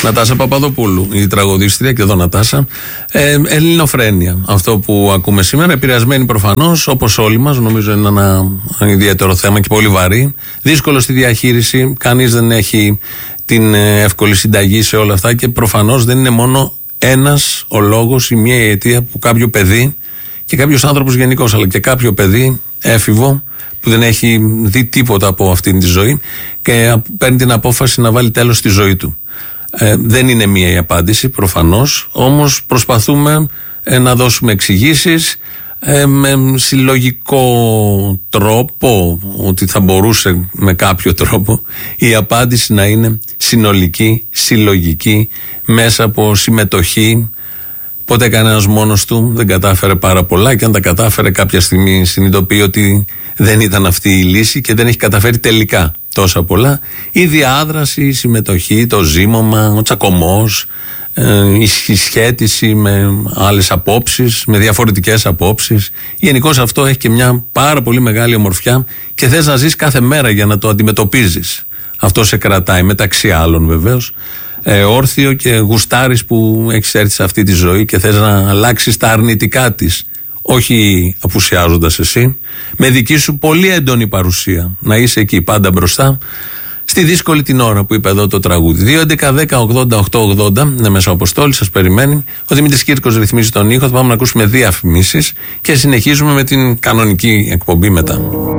Νατάσα Παπαδοπούλου, η τραγουδίστρια, και εδώ Νατάσα. Ελληνοφρένεια. Αυτό που ακούμε σήμερα, επηρεασμένη προφανώς, όπως όλοι μας, νομίζω είναι ένα ιδιαίτερο θέμα και πολύ βαρύ. Δύσκολο στη διαχείριση. Κανείς δεν έχει την εύκολη συνταγή σε όλα αυτά και προφανώς δεν είναι μόνο ένας ο λόγος ή μια αιτία που κάποιο παιδί και κάποιος άνθρωπος γενικώς, αλλά και κάποιο παιδί έφηβο που δεν έχει δει τίποτα από αυτήν τη ζωή και παίρνει την απόφαση να βάλει τέλος στη ζωή του. Δεν είναι μία η απάντηση προφανώς, όμως προσπαθούμε να δώσουμε εξηγήσεις με συλλογικό τρόπο, ότι θα μπορούσε με κάποιο τρόπο η απάντηση να είναι συνολική, συλλογική, μέσα από συμμετοχή. Ποτέ κανένας μόνος του δεν κατάφερε πάρα πολλά, και αν τα κατάφερε κάποια στιγμή συνειδητοποιεί ότι δεν ήταν αυτή η λύση και δεν έχει καταφέρει τελικά τόσα πολλά. Η διάδραση, η συμμετοχή, το ζήμωμα, ο τσακωμός, η συσχέτιση με άλλες απόψεις, με διαφορετικές απόψεις. Γενικώς αυτό έχει και μια πάρα πολύ μεγάλη ομορφιά και θες να ζεις κάθε μέρα για να το αντιμετωπίζεις. Αυτό σε κρατάει, μεταξύ άλλων βεβαίως, όρθιο, και γουστάρεις που έχεις έρθει σε αυτή τη ζωή και θες να αλλάξεις τα αρνητικά της, όχι απουσιάζοντας εσύ, με δική σου πολύ έντονη παρουσία, να είσαι εκεί πάντα μπροστά στη δύσκολη την ώρα που είπε εδώ το τραγούδι. 2.11.10.80.880 είναι μέσα ο Αποστόλης, σας περιμένει. Ο Δημήτρης Κύρκος ρυθμίζει τον ήχο. Θα πάμε να ακούσουμε διαφημίσεις και συνεχίζουμε με την κανονική εκπομπή μετά.